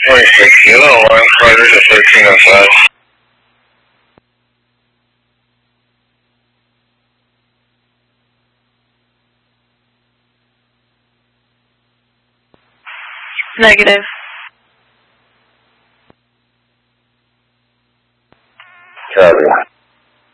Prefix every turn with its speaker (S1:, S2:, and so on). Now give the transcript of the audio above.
S1: 26, you know, line provider to 1305.
S2: Negative.
S1: Copy.